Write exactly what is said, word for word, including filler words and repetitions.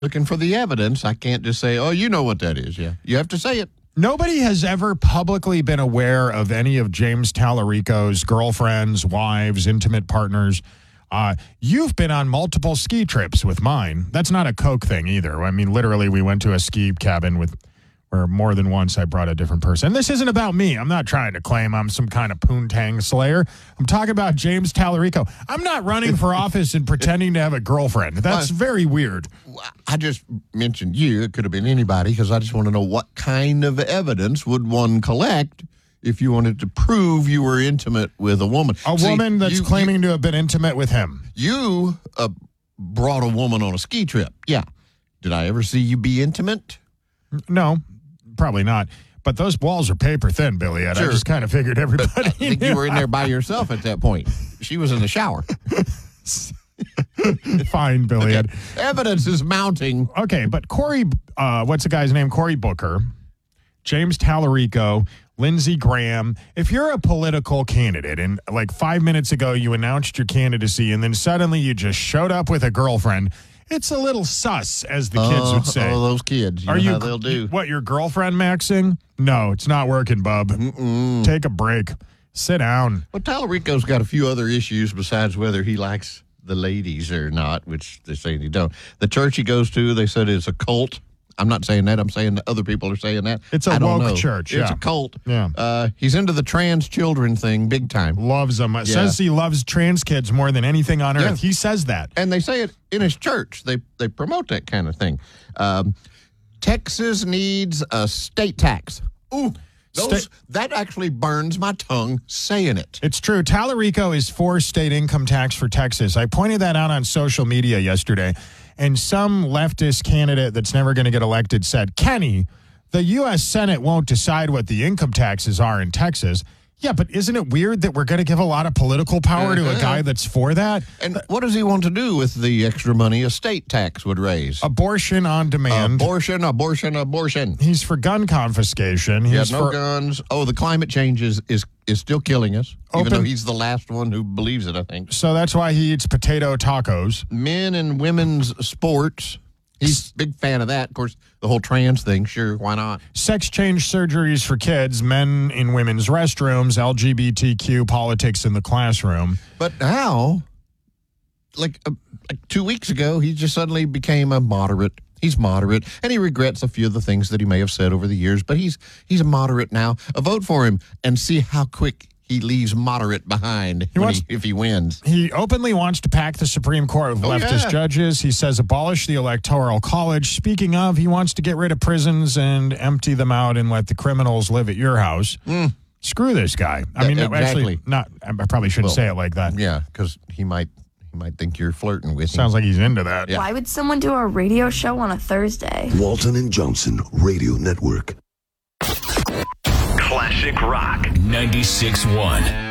looking for the evidence. I can't just say, oh, you know what that is. Yeah. You have to say it. Nobody has ever publicly been aware of any of James Tallarico's girlfriends, wives, intimate partners. Uh, you've been on multiple ski trips with mine. That's not a Coke thing either. I mean, literally, we went to a ski cabin with where more than once I brought a different person. And this isn't about me. I'm not trying to claim I'm some kind of poontang slayer. I'm talking about James Tallarico. I'm not running for office and pretending to have a girlfriend. That's very weird. I just mentioned you. It could have been anybody because I just want to know what kind of evidence would one collect if you wanted to prove you were intimate with a woman. A See, woman that's you, claiming you, to have been intimate with him. You uh, brought a woman on a ski trip. Yeah. Did I ever see you be intimate? No. Probably not. But those walls are paper thin, Billy. And sure. I just kind of figured everybody but I think you were in there by yourself at that point. She was in the shower. Fine, Billy. Okay. Evidence is mounting. Okay, but Cory, uh, what's the guy's name? Cory Booker, James Tallarico, Lindsey Graham. If you're a political candidate and like five minutes ago you announced your candidacy and then suddenly you just showed up with a girlfriend, it's a little sus, as the kids uh, would say. Oh, those kids. You Are know you, how they'll do. What, your girlfriend maxing? No, it's not working, bub. Mm-mm. Take a break. Sit down. Well, Tallarico's got a few other issues besides whether he likes the ladies or not, which they say he don't. The church he goes to, they said it's a cult. I'm not saying that. I'm saying that other people are saying that. It's a I don't woke know. church. It's yeah. a cult. Yeah. Uh, he's into the trans children thing big time. Loves them. Yeah. Says he loves trans kids more than anything on earth. Yeah. He says that. And they say it in his church. They they promote that kind of thing. Um, Texas needs a state tax. Ooh. Those, Sta- that actually burns my tongue saying it. It's true. Tallarico is for state income tax for Texas. I pointed that out on social media yesterday, and some leftist candidate that's never going to get elected said, Kenny, the U S Senate won't decide what the income taxes are in Texas. Yeah, but isn't it weird that we're going to give a lot of political power uh-huh. to a guy that's for that? And what does he want to do with the extra money a state tax would raise? Abortion on demand. Abortion, abortion, abortion. He's for gun confiscation. He's yeah, no for guns. Oh, the climate change is, is, is still killing us, Open, even though he's the last one who believes it, I think. So that's why he eats potato tacos. Men and women's sports. He's a big fan of that. Of course, the whole trans thing, sure, why not? Sex change surgeries for kids, men in women's restrooms, L G B T Q politics in the classroom. But now, like, uh, like two weeks ago, he just suddenly became a moderate. He's moderate, and he regrets a few of the things that he may have said over the years, but he's he's a moderate now. A vote for him and see how quick he leaves moderate behind he wants, he, if he wins. He openly wants to pack the Supreme Court with oh, leftist yeah. judges. He says abolish the Electoral College. Speaking of, he wants to get rid of prisons and empty them out and let the criminals live at your house. Mm. Screw this guy. I mean, exactly. actually, not. I probably shouldn't well, say it like that. Yeah, because he might he might think you're flirting with him. Sounds like he's into that. Yeah. Why would someone do a radio show on a Thursday? Walton and Johnson Radio Network. Classic Rock ninety-six point one.